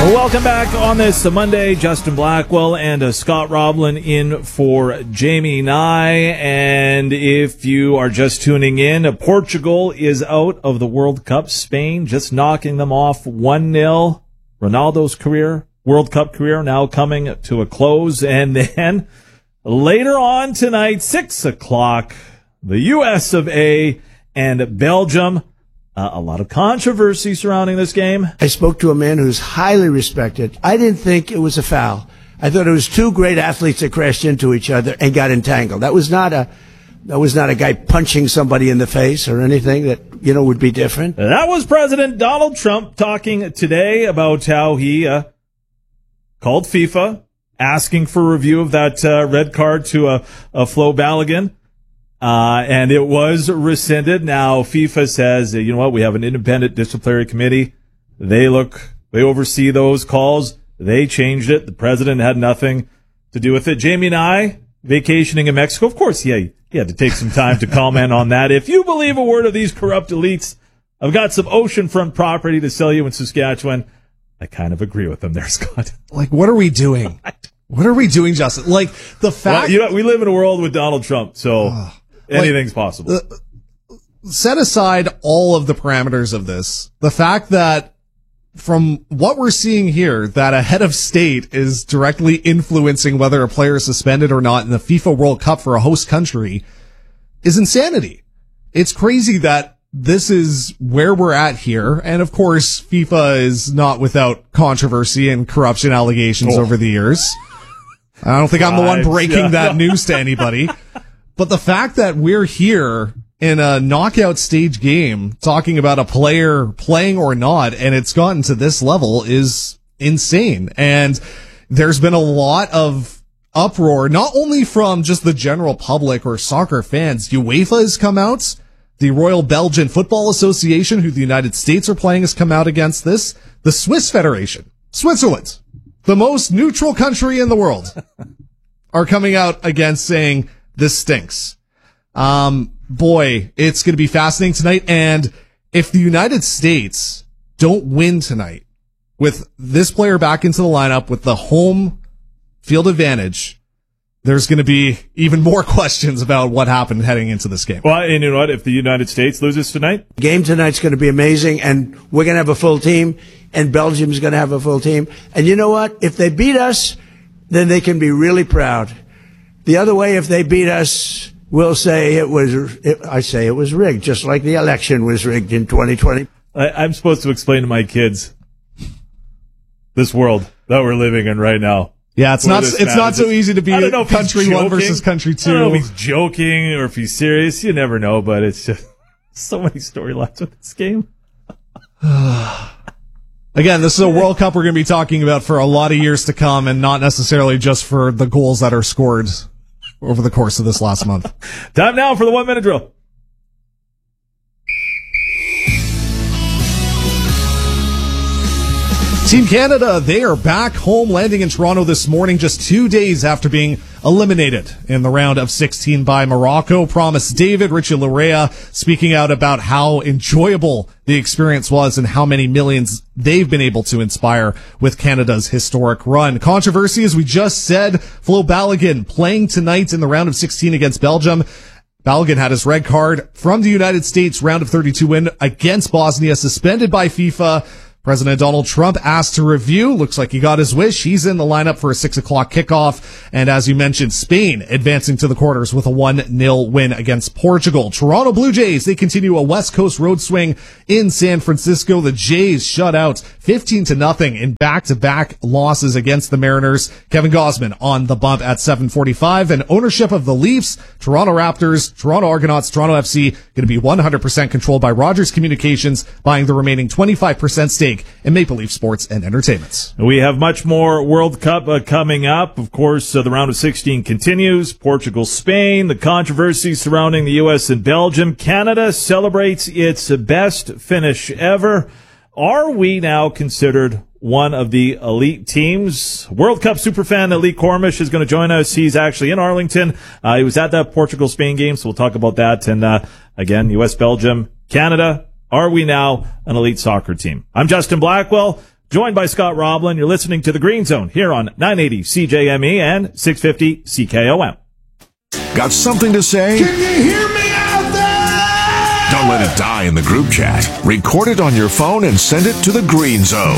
Well, welcome back on this Monday. Justin Blackwell and Scott Roblin in for Jamie Nye. And if you are just tuning in, Portugal is out of the World Cup. Spain just knocking them off 1-0. Ronaldo's World Cup career now coming to a close. And then later on tonight, 6 o'clock, the US of A and Belgium. A lot of controversy surrounding this game. I spoke to a man who's highly respected. I didn't think it was a foul. I thought it was two great athletes that crashed into each other and got entangled. That was not a guy punching somebody in the face or anything that, would be different. That was President Donald Trump talking today about how he called FIFA, asking for a review of that red card to Flo Balogun. And it was rescinded. Now, FIFA says, you know what, we have an independent disciplinary committee. They oversee those calls. They changed it. The president had nothing to do with it. Jamie and I, vacationing in Mexico. Of course, he had to take some time to comment on that. If you believe a word of these corrupt elites, I've got some oceanfront property to sell you in Saskatchewan. I kind of agree with them there, Scott. What are we doing? What are we doing, Justin? The fact... Well, we live in a world with Donald Trump, so... anything's possible. Set aside all of the parameters of this. The fact that from what we're seeing here, that a head of state is directly influencing whether a player is suspended or not in the FIFA World Cup for a host country is insanity. It's crazy that this is where we're at here. And of course, FIFA is not without controversy and corruption allegations over the years. I don't think I'm the one breaking that news to anybody. But the fact that we're here in a knockout stage game talking about a player playing or not, and it's gotten to this level is insane. And there's been a lot of uproar, not only from just the general public or soccer fans. UEFA has come out. The Royal Belgian Football Association, who the United States are playing, has come out against this. The Swiss Federation, Switzerland, the most neutral country in the world, are coming out against saying, this stinks. Boy, it's going to be fascinating tonight. And if the United States don't win tonight with this player back into the lineup with the home field advantage, there's going to be even more questions about what happened heading into this game. Well, and you know what? If the United States loses tonight? Game tonight's going to be amazing, and we're going to have a full team, and Belgium's going to have a full team. And you know what? If they beat us, then they can be really proud. The other way, if they beat us, we'll say it was rigged, just like the election was rigged in 2020. I'm supposed to explain to my kids this world that we're living in right now. Yeah, it's not so easy to be country one versus country two. I don't know if he's joking or if he's serious. You never know, but it's just so many storylines with this game. Again, this is a World Cup we're going to be talking about for a lot of years to come, and not necessarily just for the goals that are scored over the course of this last month. Time now for the 1 minute drill. Team Canada, they are back home, landing in Toronto this morning, just 2 days after being eliminated in the round of 16 by Morocco. Promise David, Richie Larea, speaking out about how enjoyable the experience was and how many millions they've been able to inspire with Canada's historic run. Controversy, as we just said, Flo Balogun playing tonight in the round of 16 against Belgium. Balogun had his red card from the United States round of 32 win against Bosnia, suspended by FIFA. President Donald Trump asked to review. Looks like he got his wish. He's in the lineup for a 6 o'clock kickoff. And as you mentioned, Spain advancing to the quarters with a 1-0 win against Portugal. Toronto Blue Jays, they continue a West Coast road swing in San Francisco. The Jays shut out 15-0 in back-to-back losses against the Mariners. Kevin Gausman on the bump at 7:45. And ownership of the Leafs, Toronto Raptors, Toronto Argonauts, Toronto FC, going to be 100% controlled by Rogers Communications, buying the remaining 25% stake in Maple Leaf Sports and Entertainment. We have much more World Cup coming up. Of course, the round of 16 continues. Portugal, Spain, the controversy surrounding the U.S. and Belgium. Canada celebrates its best finish ever. Are we now considered one of the elite teams? World Cup superfan Lee Cormish is going to join us. He's actually in Arlington. He was at that Portugal-Spain game, so we'll talk about that. And again, U.S., Belgium, Canada. Are we now an elite soccer team? I'm Justin Blackwell. Joined by Scott Roblin, you're listening to The Green Zone here on 980 CJME and 650 CKOM. Got something to say? Can you hear me out there? Don't let it die in the group chat. Record it on your phone and send it to The Green Zone.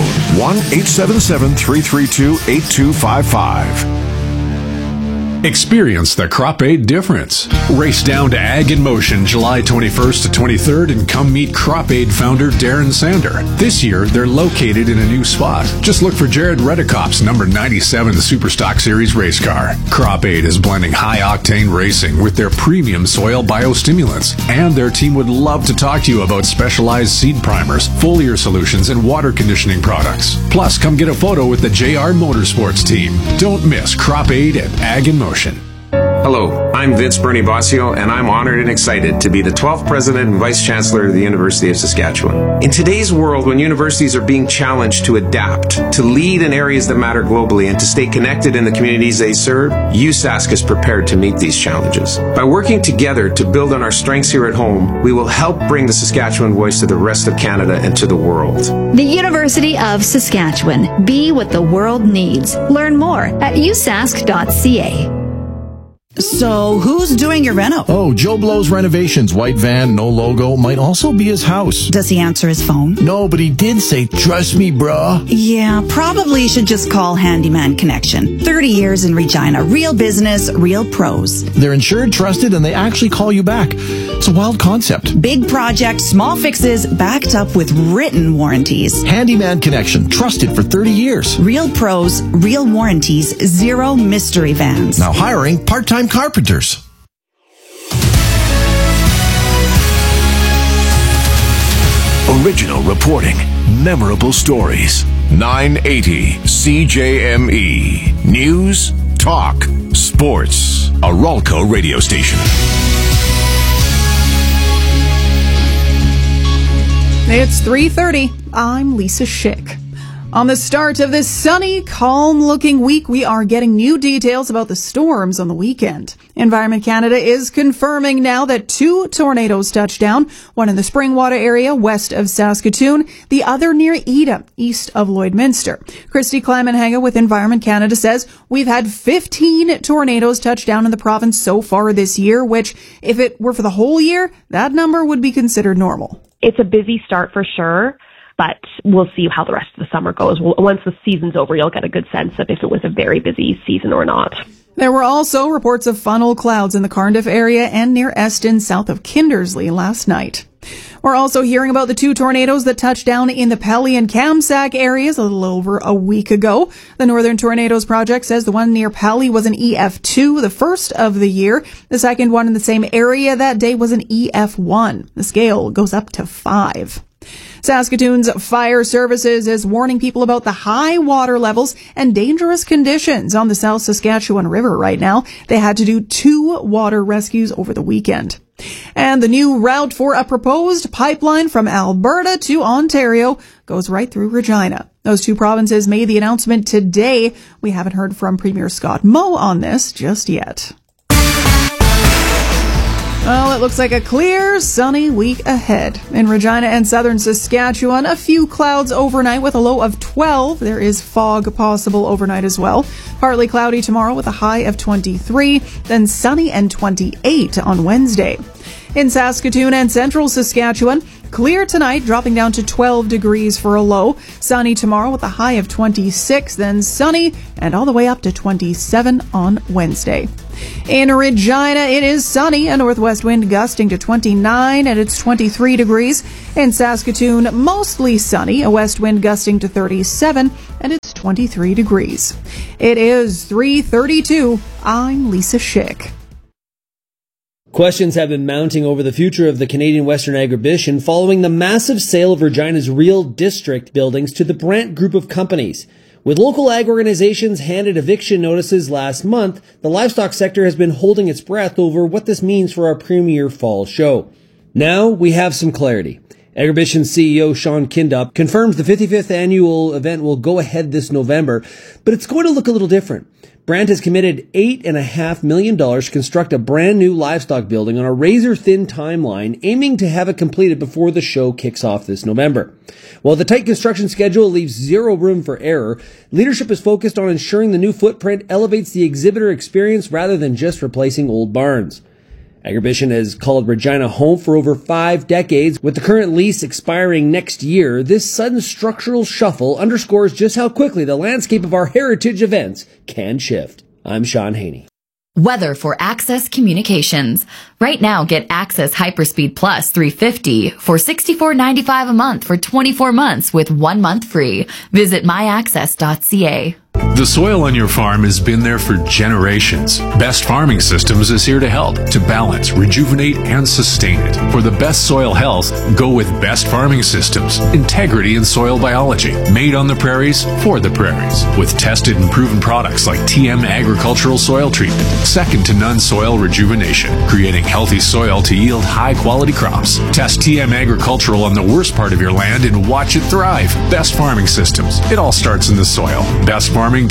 1-877-332-8255. Experience the Crop Aid difference. Race down to Ag in Motion July 21st to 23rd and come meet Crop Aid founder Darren Sander. This year, they're located in a new spot. Just look for Jared Redekop's number 97 Superstock Series race car. Crop Aid is blending high-octane racing with their premium soil biostimulants. And their team would love to talk to you about specialized seed primers, foliar solutions, and water conditioning products. Plus, come get a photo with the JR Motorsports team. Don't miss Crop Aid at Ag in Motion. Hello, I'm Vince Bernie Bossio, and I'm honored and excited to be the 12th President and Vice Chancellor of the University of Saskatchewan. In today's world, when universities are being challenged to adapt, to lead in areas that matter globally, and to stay connected in the communities they serve, USask is prepared to meet these challenges. By working together to build on our strengths here at home, we will help bring the Saskatchewan voice to the rest of Canada and to the world. The University of Saskatchewan. Be what the world needs. Learn more at usask.ca. So, who's doing your reno? Oh, Joe Blow's Renovations. White van, no logo. Might also be his house. Does he answer his phone? No, but he did say, trust me, bruh. Yeah, probably should just call Handyman Connection. 30 years in Regina. Real business, real pros. They're insured, trusted, and they actually call you back. It's a wild concept. Big project, small fixes, backed up with written warranties. Handyman Connection. Trusted for 30 years. Real pros, real warranties, zero mystery vans. Now hiring part-time carpenters. Original reporting. Memorable stories. 980 CJME. News, talk, sports. A Ralco radio station. It's 3:30. I'm Lisa Schick. On the start of this sunny, calm-looking week, we are getting new details about the storms on the weekend. Environment Canada is confirming now that 2 tornadoes touched down, one in the Springwater area west of Saskatoon, the other near Eda, east of Lloydminster. Christy Kleiman-Haga with Environment Canada says we've had 15 tornadoes touch down in the province so far this year, which, if it were for the whole year, that number would be considered normal. It's a busy start for sure, but we'll see how the rest of the summer goes. Once the season's over, you'll get a good sense of if it was a very busy season or not. There were also reports of funnel clouds in the Cardiff area and near Eston, south of Kindersley last night. We're also hearing about the 2 tornadoes that touched down in the Pelly and Kamsack areas a little over a week ago. The Northern Tornadoes Project says the one near Pelly was an EF2, the first of the year. The second one in the same area that day was an EF1. The scale goes up to 5. Saskatoon's Fire Services is warning people about the high water levels and dangerous conditions on the South Saskatchewan River right now. They had to do 2 water rescues over the weekend. And the new route for a proposed pipeline from Alberta to Ontario goes right through Regina. Those 2 provinces made the announcement today. We haven't heard from Premier Scott Moe on this just yet. Well, it looks like a clear, sunny week ahead. In Regina and southern Saskatchewan, a few clouds overnight with a low of 12. There is fog possible overnight as well. Partly cloudy tomorrow with a high of 23, then sunny and 28 on Wednesday. In Saskatoon and central Saskatchewan, clear tonight, dropping down to 12 degrees for a low. Sunny tomorrow with a high of 26, then sunny and all the way up to 27 on Wednesday. In Regina, it is sunny, a northwest wind gusting to 29 and it's 23 degrees. In Saskatoon, mostly sunny, a west wind gusting to 37 and it's 23 degrees. It is 3:32. I'm Lisa Schick. Questions have been mounting over the future of the Canadian Western Agribition following the massive sale of Regina's Real District buildings to the Brandt Group of companies. With local ag organizations handed eviction notices last month, the livestock sector has been holding its breath over what this means for our premier fall show. Now we have some clarity. Agribition CEO Sean Kindup confirms the 55th annual event will go ahead this November, but it's going to look a little different. Brant has committed $8.5 million to construct a brand new livestock building on a razor-thin timeline, aiming to have it completed before the show kicks off this November. While the tight construction schedule leaves zero room for error, leadership is focused on ensuring the new footprint elevates the exhibitor experience rather than just replacing old barns. Agribition has called Regina home for over 5 decades. With the current lease expiring next year, this sudden structural shuffle underscores just how quickly the landscape of our heritage events can shift. I'm Sean Haney. Weather for Access Communications. Right now, get Access Hyperspeed Plus 350 for $64.95 a month for 24 months with 1 month free. Visit myaccess.ca. The soil on your farm has been there for generations. Best Farming Systems is here to help, to balance, rejuvenate, and sustain it. For the best soil health, go with Best Farming Systems. Integrity in soil biology. Made on the prairies, for the prairies. With tested and proven products like TM Agricultural Soil Treatment. Second to none soil rejuvenation. Creating healthy soil to yield high-quality crops. Test TM Agricultural on the worst part of your land and watch it thrive. Best Farming Systems. It all starts in the soil. bestfarming.ca.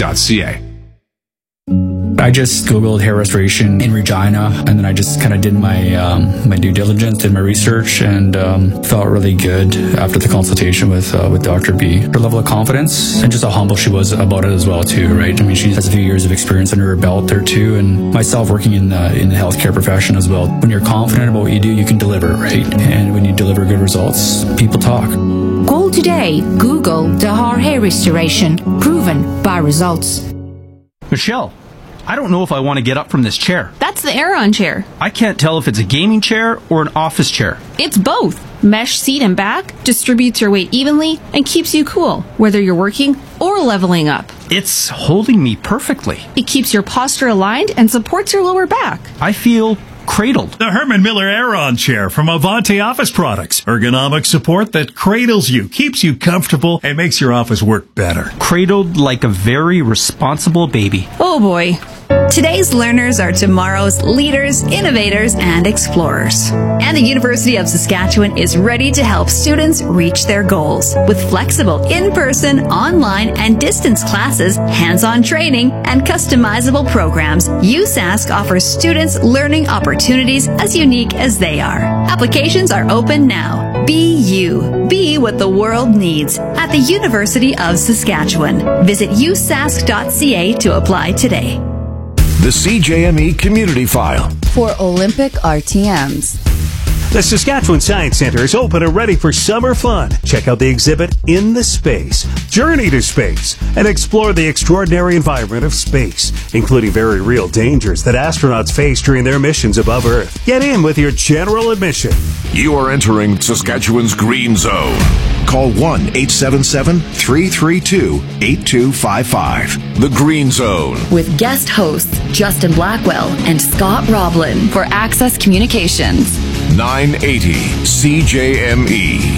I just Googled hair restoration in Regina, and then I just kind of did my due diligence, did my research, and felt really good after the consultation with Dr. B. Her level of confidence and just how humble she was about it as well too, right? I mean, she has a few years of experience under her belt there too, and myself working in the healthcare profession as well. When you're confident about what you do, you can deliver, right? And when you deliver good results, people talk. Call today. Google Dahar Hair Restoration. Proven by results. Michelle, I don't know if I want to get up from this chair. That's the Aeron chair. I can't tell if it's a gaming chair or an office chair. It's both. Mesh seat and back distributes your weight evenly and keeps you cool, whether you're working or leveling up. It's holding me perfectly. It keeps your posture aligned and supports your lower back. I feel cradled. The Herman Miller Aeron chair from Avanti Office Products. Ergonomic support that cradles you, keeps you comfortable, and makes your office work better. Cradled like a very responsible baby. Oh boy. Today's learners are tomorrow's leaders, innovators, and explorers. And the University of Saskatchewan is ready to help students reach their goals. With flexible in-person, online, and distance classes, hands-on training, and customizable programs, USask offers students learning opportunities as unique as they are. Applications are open now. Be you. Be what the world needs at the University of Saskatchewan. Visit usask.ca to apply today. The CJME Community File. For Olympic RTMs. The Saskatchewan Science Centre is open and ready for summer fun. Check out the exhibit In the Space. Journey to space and explore the extraordinary environment of space, including very real dangers that astronauts face during their missions above Earth. Get in with your general admission. You are entering Saskatchewan's Green Zone. Call 1-877-332-8255. The Green Zone. With guest hosts Justin Blackwell and Scott Roblin for Access Communications. 980 CJME.